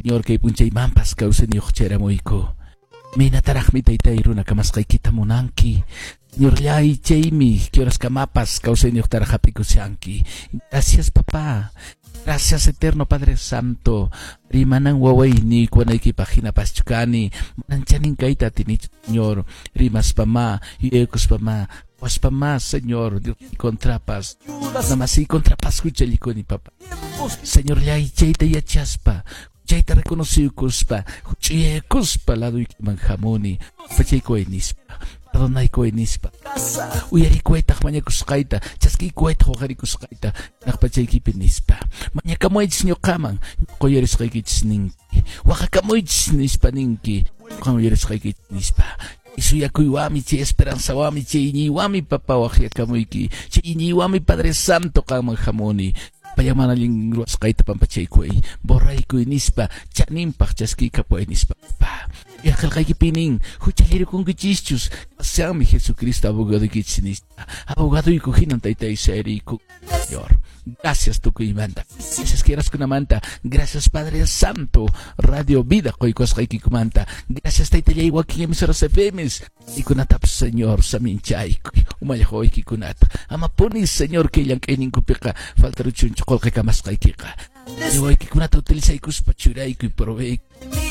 Señor, que punchay mampas causen yochera moiko. Mina tarajmi taytay runa kamasqaykita munanki. Señor llay chaymi, que horas kamapas causen yotarajapikusianki. Gracias, papá. Gracias, eterno Padre Santo. Rimanan wawayni kuanayki página paschukani. Mananchanin kaita tini, Señor. Rimas pama, yekos pama. Pues pama, Señor, contrapas. Namasi contrapas huichalikoni, papá. Señor llay chayta yachaspa. Chayta reconocido cuspa. Huchiye cuspa lado manjamoni. Pachayko enispa. Perdonayko enispa. Uyarikueta mañakusqayta. Chaskikueta hoqarikuskaita. Nakpachayki penispa. Mañakamoychis ñoqaman. Qoyarisqaykichis ninki. Waqakamoychis nispa ninki. Qoyarisqaykichis nispa. Isuyakuyuami chay esperanzawami chay iñiwami papa waqyakamuyki. Chay iñiwami Padre Santo qaman hamuni. Payamanalin ruwasqayta pampachaykuy. Borraykuy nispa. Chaninpaq chaskikapuy nispa. Yaqalqaykipinin huchallirikunkichischus kasami Jesucristo abogaduykichis nispa. Abogaduyku hinan taytay sayariyku. Señor, gracias tukuymanta. Gracias kiraskunamanta. Gracias Padre Santo. Radio Vida qoykosqaykikumanta. Gracias taytallay wakin emisoras FMs. Ikunatap Señor saminchaykuy. Umayaqoykikunata. Amapunis Señor killanqayninkupiqa faltaruchunchu qolqaykamasqaykiqa. Yawaykikunata utilizaykuspa churaykuy proveyku.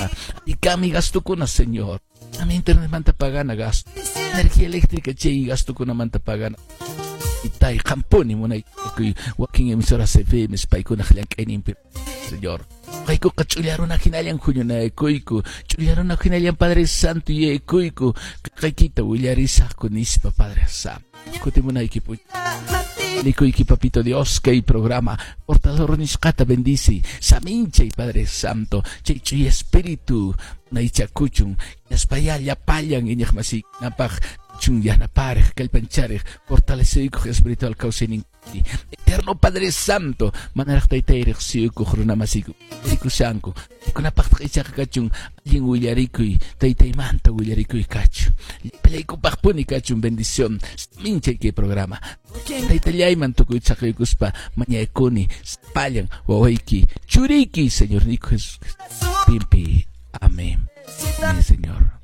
Y kami gasto con Señor. A mi internet manta pagana gasto. Energía eléctrica chay gasto con manta pagana. Y tay camponi monay kuy waking emisoras FM spay ko nakhyang kainin Señor. Kay ko kachulyaro na kinalyang kunyo na kuyko. Chulyaro na kinalyang Padre Santo y kuyko. Kay kita willarisa con ispa Padre Santo. Kuti mo na ikipo. Liko Papito Dios que programa portador niskata bendice saminche Padre Santo checho y espíritu na ichakuchun yaspaya yapayan inyahmasi napaj chung yanapare kalpanchare fortalecido espiritual causenin eterno Padre Santo manaraj taitay siku khronamasiku ikusanko ikunapaj ichakachun alin willarikuy taitay manta willarikuy kachu peleiko pajpuni kachun bendición minche que programa Taitayman tukuy chakaykuspa mañaykuni spayan wawayki churiki Señor Nico Jesús Pimpi. Amén. Amén, Señor.